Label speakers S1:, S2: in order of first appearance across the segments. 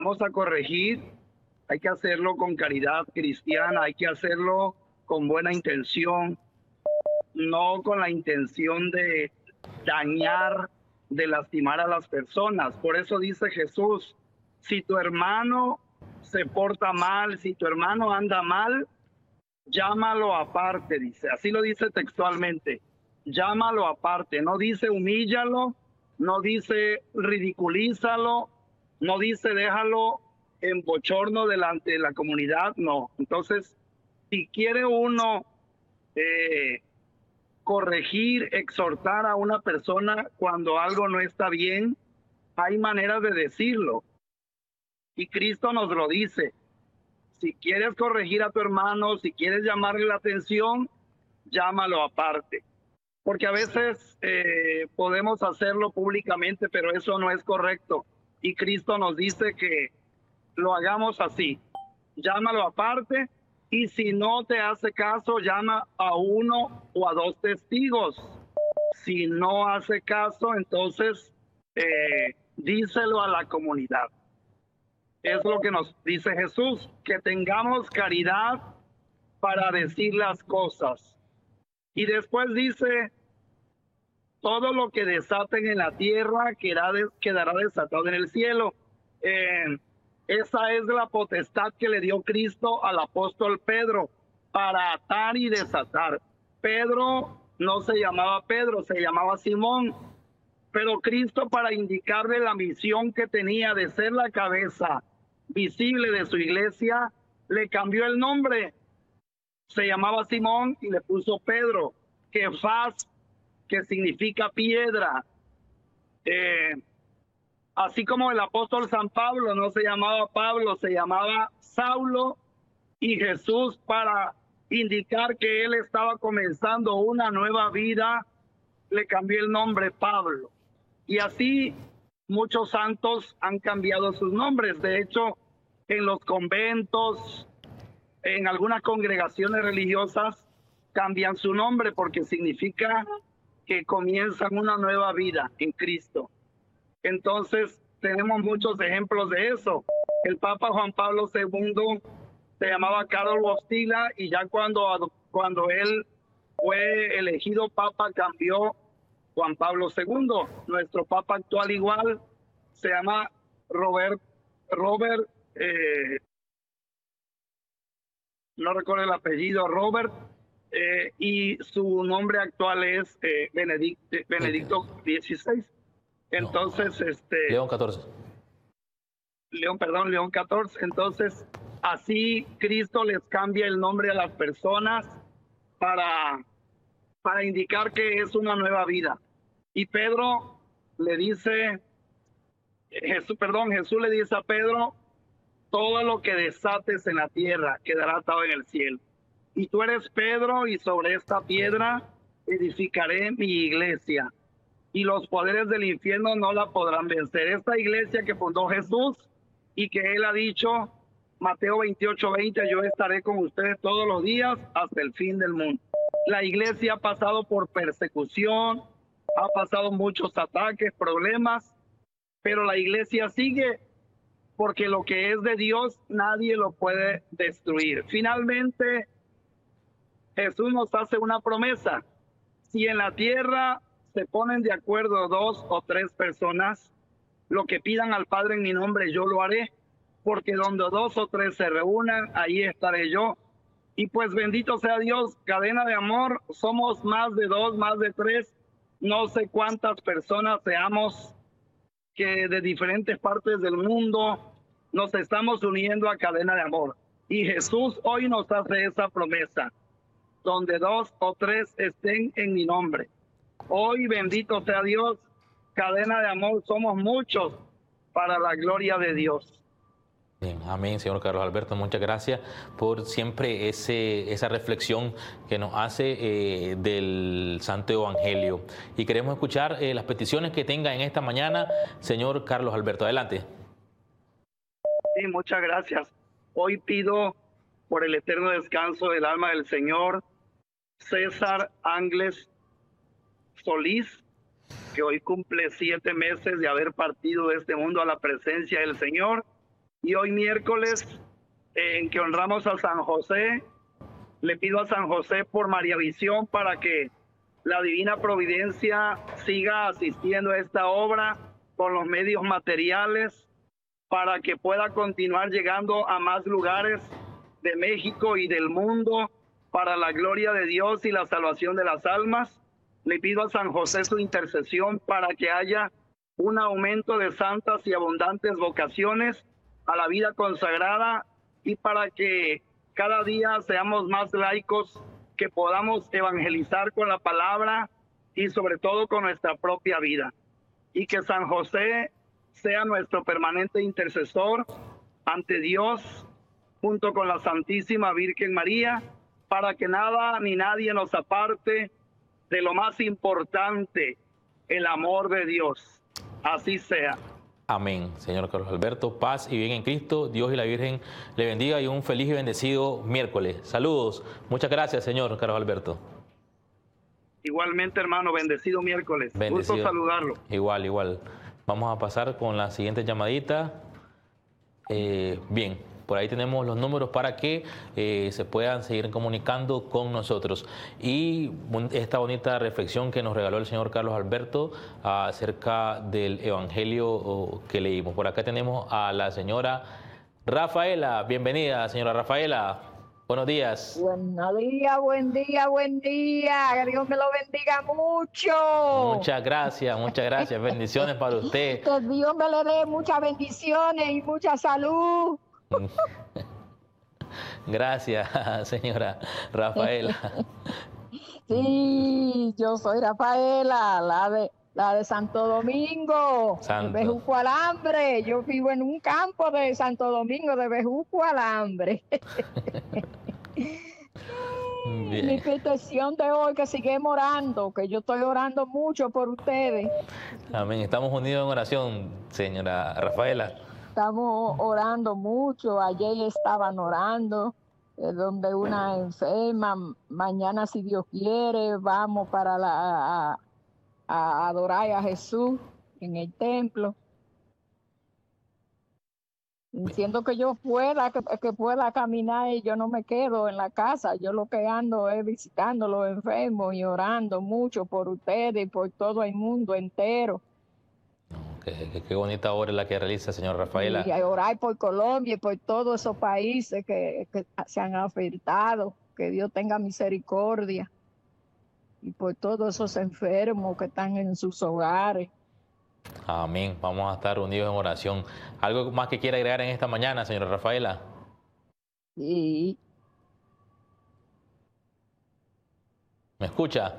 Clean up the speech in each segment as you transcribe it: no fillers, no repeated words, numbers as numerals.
S1: vamos a corregir, hay que hacerlo con caridad cristiana, hay que hacerlo con buena intención, no con la intención de dañar, de lastimar a las personas. Por eso dice Jesús, si tu hermano se porta mal, si tu hermano anda mal, llámalo aparte, dice. Así lo dice textualmente. Llámalo aparte. No dice humíllalo, no dice ridiculízalo, no dice déjalo en bochorno delante de la comunidad, no. Entonces, si quiere uno corregir, exhortar a una persona cuando algo no está bien, hay maneras de decirlo. Y Cristo nos lo dice. Si quieres corregir a tu hermano, si quieres llamarle la atención, llámalo aparte. Porque a veces podemos hacerlo públicamente, pero eso no es correcto. Y Cristo nos dice que lo hagamos así. Llámalo aparte y si no te hace caso, llama a uno o a dos testigos. Si no hace caso, entonces díselo a la comunidad. Es lo que nos dice Jesús, que tengamos caridad para decir las cosas. Y después dice, todo lo que desaten en la tierra quedará desatado en el cielo. Esa es la potestad que le dio Cristo al apóstol Pedro para atar y desatar. Pedro no se llamaba Pedro, se llamaba Simón, pero Cristo, para indicarle la misión que tenía de ser la cabeza visible de su iglesia, le cambió el nombre. Se llamaba Simón y le puso Pedro, Kefas, que significa piedra. Así como el apóstol San Pablo no se llamaba Pablo, se llamaba Saulo, y Jesús, para indicar que él estaba comenzando una nueva vida, le cambió el nombre Pablo. Y así muchos santos han cambiado sus nombres. De hecho, en los conventos, en algunas congregaciones religiosas, cambian su nombre porque significa que comienzan una nueva vida en Cristo. Entonces, tenemos muchos ejemplos de eso. El Papa Juan Pablo II se llamaba Karol Wojtyła y ya cuando él fue elegido Papa, cambió Juan Pablo II. Nuestro Papa actual igual se llama Robert, no recuerdo el apellido, Robert, y su nombre actual es Benedicto XVI. Entonces,
S2: León XIV.
S1: León XIV. Entonces, así Cristo les cambia el nombre a las personas para indicar que es una nueva vida. Y Pedro le dice, Jesús le dice a Pedro, todo lo que desates en la tierra quedará atado en el cielo. Y tú eres Pedro, y sobre esta piedra edificaré mi iglesia. Y los poderes del infierno no la podrán vencer. Esta iglesia que fundó Jesús y que él ha dicho, Mateo 28:20, yo estaré con ustedes todos los días hasta el fin del mundo. La iglesia ha pasado por persecución, ha pasado muchos ataques, problemas, pero la iglesia sigue porque lo que es de Dios nadie lo puede destruir. Finalmente, Jesús nos hace una promesa. Si en la tierra se ponen de acuerdo 2 o 3 personas, lo que pidan al Padre en mi nombre yo lo haré, porque donde 2 o 3 se reúnan, ahí estaré yo. Y pues bendito sea Dios, Cadena de Amor, somos más de 2, más de 3, no sé cuántas personas seamos que de diferentes partes del mundo nos estamos uniendo a Cadena de Amor. Y Jesús hoy nos hace esa promesa, donde 2 o 3 estén en mi nombre. Hoy, bendito sea Dios, Cadena de Amor, somos muchos para la gloria de Dios.
S2: Bien, amén, señor Carlos Alberto. Muchas gracias por siempre esa reflexión que nos hace del Santo Evangelio. Y queremos escuchar las peticiones que tenga en esta mañana, señor Carlos Alberto. Adelante.
S1: Sí, muchas gracias. Hoy pido por el eterno descanso del alma del Señor César Ángeles Solís, que hoy cumple 7 meses de haber partido de este mundo a la presencia del Señor. Y hoy miércoles, en que honramos a San José, le pido a San José por María Visión para que la divina providencia siga asistiendo a esta obra con los medios materiales para que pueda continuar llegando a más lugares de México y del mundo para la gloria de Dios y la salvación de las almas. Le pido a San José su intercesión para que haya un aumento de santas y abundantes vocaciones a la vida consagrada y para que cada día seamos más laicos, que podamos evangelizar con la palabra y sobre todo con nuestra propia vida. Y que San José sea nuestro permanente intercesor ante Dios, junto con la Santísima Virgen María, para que nada ni nadie nos aparte de lo más importante, el amor de Dios. Así sea.
S2: Amén, señor Carlos Alberto. Paz y bien en Cristo. Dios y la Virgen le bendiga y un feliz y bendecido miércoles. Saludos. Muchas gracias, señor Carlos Alberto.
S1: Igualmente, hermano, bendecido miércoles.
S2: Bendecido.
S1: Gusto saludarlo.
S2: Igual, igual. Vamos a pasar con la siguiente llamadita. Bien, por ahí tenemos los números para que se puedan seguir comunicando con nosotros. Y esta bonita reflexión que nos regaló el señor Carlos Alberto acerca del Evangelio que leímos. Por acá tenemos a la señora Rafaela. Bienvenida, señora Rafaela. Buenos días.
S3: Buenos días, buen día, buen día. Que Dios me lo bendiga mucho.
S2: Muchas gracias. Bendiciones para usted.
S3: Que Dios me le dé muchas bendiciones y mucha salud.
S2: Gracias, señora Rafaela.
S3: Sí, yo soy Rafaela, la de Santo Domingo,
S2: Santo.
S3: de Bejuco Alambre. Yo vivo en un campo de Santo Domingo, de Bejuco Alambre.
S2: Bien.
S3: Mi petición de hoy, que sigamos orando, que yo estoy orando mucho por ustedes.
S2: Amén. Estamos unidos en oración, señora Rafaela.
S3: Estamos orando mucho. Ayer estaban orando, donde una enferma. Mañana, si Dios quiere, vamos para a adorar a Jesús en el templo. Siento que yo que pueda caminar y yo no me quedo en la casa. Yo lo que ando es visitando a los enfermos y orando mucho por ustedes y por todo el mundo entero.
S2: Qué bonita obra es la que realiza, señor Rafaela.
S3: Y orar por Colombia y por todos esos países que se han afectado. Que Dios tenga misericordia. Y por todos esos enfermos que están en sus hogares.
S2: Amén. Vamos a estar unidos en oración. ¿Algo más que quiera agregar en esta mañana, señora Rafaela?
S3: Y
S2: ¿Me escucha?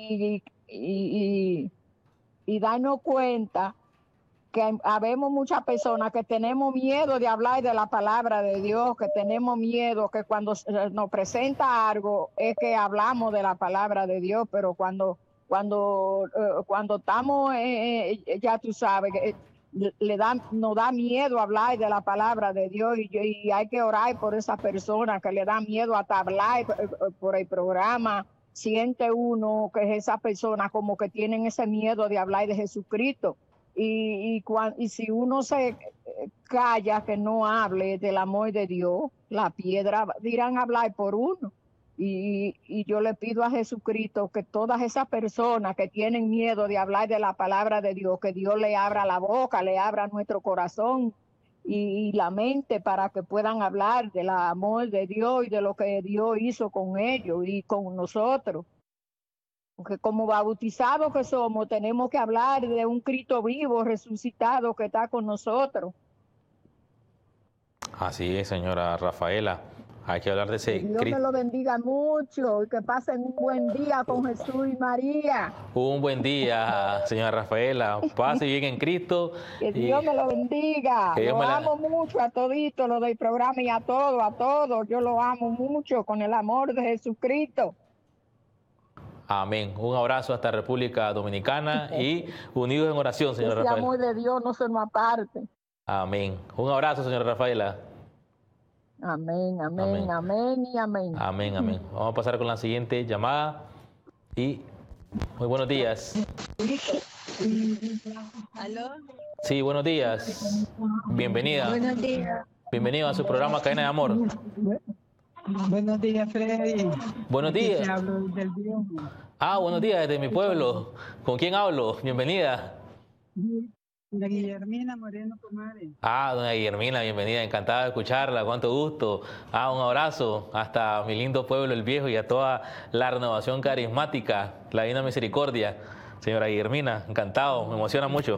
S3: y darnos cuenta que habemos muchas personas que tenemos miedo de hablar de la palabra de Dios, que tenemos miedo que cuando nos presenta algo es que hablamos de la palabra de Dios, pero cuando estamos, ya tú sabes, nos da miedo hablar de la palabra de Dios y hay que orar por esas personas que le dan miedo hasta hablar por el programa. Siente uno que es esa persona como que tienen ese miedo de hablar de Jesucristo. Y si uno se calla, que no hable del amor de Dios, la piedra dirán hablar por uno. Y yo le pido a Jesucristo que todas esas personas que tienen miedo de hablar de la palabra de Dios, que Dios le abra la boca, le abra nuestro corazón y la mente para que puedan hablar del amor de Dios y de lo que Dios hizo con ellos y con nosotros. Porque como bautizados que somos, tenemos que hablar de un Cristo vivo, resucitado, que está con nosotros.
S2: Así es, señora Rafaela. Hay que hablar de ese
S3: Dios me lo bendiga mucho y que pasen un buen día con Jesús y María.
S2: Un buen día, señora Rafaela. Pase bien en Cristo.
S3: Que Dios me lo bendiga. Lo amo mucho a todito, lo del programa y a todos. Yo lo amo mucho con el amor de Jesucristo.
S2: Amén. Un abrazo hasta República Dominicana y unidos en oración, señora Rafaela.
S3: El amor de Dios no se nos aparte.
S2: Amén. Un abrazo, señora Rafaela.
S3: Amén.
S2: Amén. Vamos a pasar con la siguiente llamada. Y muy buenos días.
S4: ¿Aló?
S2: Sí, buenos días. Bienvenida.
S4: Buenos días.
S2: Bienvenido a su programa Cadena de Amor.
S4: Buenos días, Freddy.
S2: Buenos
S4: Aquí
S2: días.
S4: te hablo del Viejo.
S2: Buenos días desde mi pueblo. ¿Con quién hablo? Bienvenida.
S4: La Guillermina Moreno Pomares.
S2: Doña Guillermina, bienvenida. Encantada de escucharla. Cuánto gusto. Un abrazo hasta mi lindo pueblo, El Viejo, y a toda la renovación carismática, la Divina Misericordia. Señora Guillermina, encantado. Me emociona mucho.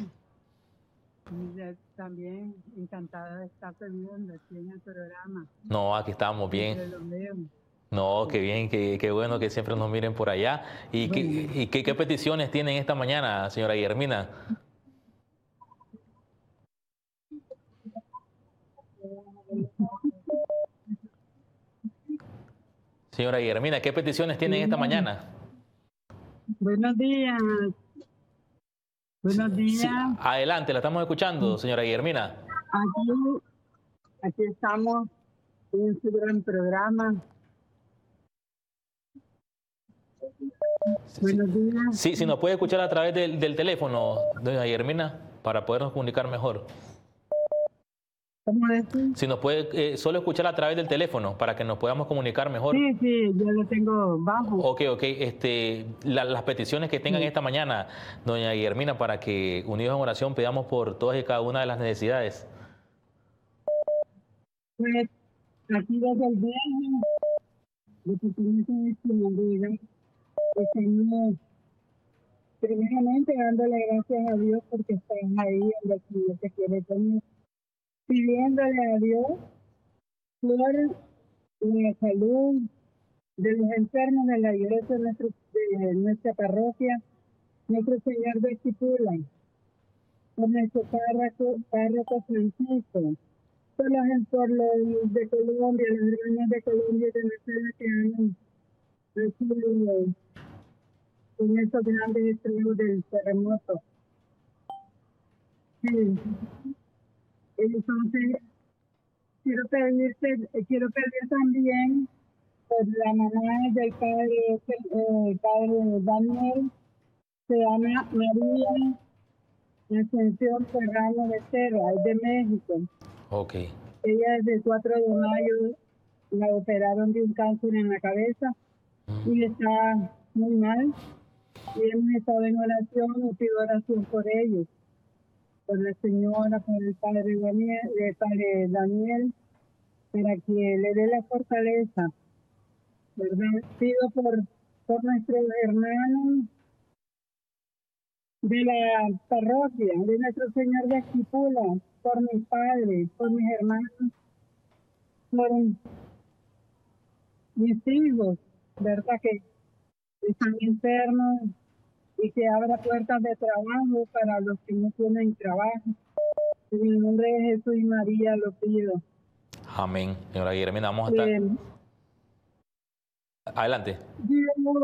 S4: También encantada de estar viendo aquí en el programa.
S2: No, aquí estamos bien. No, qué bien, qué bueno que siempre nos miren por allá. ¿Y qué peticiones tienen esta mañana, señora Guillermina? Señora Guillermina, ¿qué peticiones tienen esta mañana?
S4: Buenos días. Buenos días.
S2: Sí, adelante, la estamos escuchando, señora Guillermina.
S4: Aquí estamos en su gran programa. Buenos días.
S2: Sí, si nos puede escuchar a través del teléfono, doña Guillermina, para podernos comunicar mejor.
S4: ¿Cómo decís?
S2: Si nos puede solo escuchar a través del teléfono, para que nos podamos comunicar mejor.
S4: Sí, yo lo tengo bajo.
S2: Ok. Las peticiones que tengan esta mañana, doña Guillermina, para que unidos en oración pidamos por todas y cada una de las necesidades.
S4: Pues aquí desde El Viejo, lo que tenemos es que estamos primeramente dándole gracias a Dios porque estás ahí donde Dios te quiere tener, pidiéndole a Dios por la salud de los enfermos de la iglesia de nuestra parroquia, nuestro Señor de Chipula, por nuestro párroco Francisco, por los de Colombia, los hermanos de Colombia y de Venezuela que han recibido en esos grandes estragos del terremoto. Sí. Entonces, quiero pedir también por la mamá del padre Daniel, se llama María Ascensión Serrano de Serra, es de México.
S2: Ok.
S4: Ella desde el 4 de mayo la operaron de un cáncer en la cabeza y está muy mal. Y hemos estado en oración y pido oración por ellos, por la señora, por el padre Daniel, para que le dé la fortaleza, ¿verdad? Pido por nuestros hermanos de la parroquia, de nuestro Señor de Esquipula, por mis padres, por mis hermanos, por mis hijos, ¿verdad? Que están enfermos y que abra puertas de trabajo para los que no tienen trabajo. En el nombre de Jesús y María lo pido.
S2: Amén. Señora Guillermina, vamos a estar... Adelante.
S4: Dios